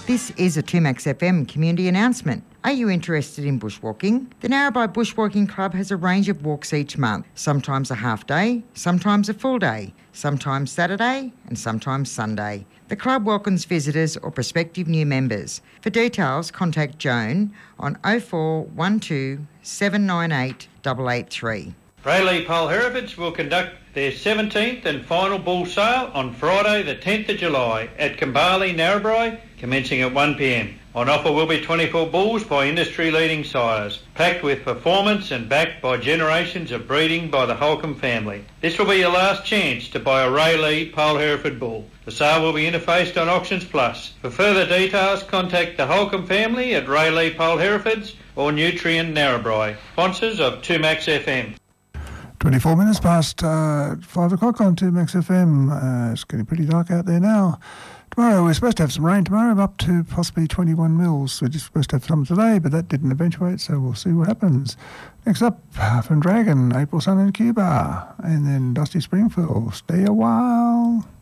This is a 2Max FM community announcement. Are you interested in bushwalking? The Narrabri Bushwalking Club has a range of walks each month, sometimes a half day, sometimes a full day, sometimes Saturday and sometimes Sunday. The club welcomes visitors or prospective new members. For details, contact Joan on 0412 798 883. Rayleigh Pole Herefords will conduct their 17th and final bull sale on Friday the 10th of July at Kambali, Narrabri, commencing at 1 p.m. On offer will be 24 bulls by industry-leading sires, packed with performance and backed by generations of breeding by the Holcomb family. This will be your last chance to buy a Rayleigh Pole Hereford bull. The sale will be interfaced on Auctions Plus. For further details, contact the Holcomb family at Rayleigh Pole Herefords or Nutrien Narrabri, sponsors of 2Max FM. 24 minutes past 5 o'clock on 2Max FM. It's getting pretty dark out there now. Tomorrow we're supposed to have some rain tomorrow, up to possibly 21 mils. We're just supposed to have some today, but that didn't eventuate, so we'll see what happens. Next up, from Dragon, April Sun in Cuba, and then Dusty Springfield. Stay a while.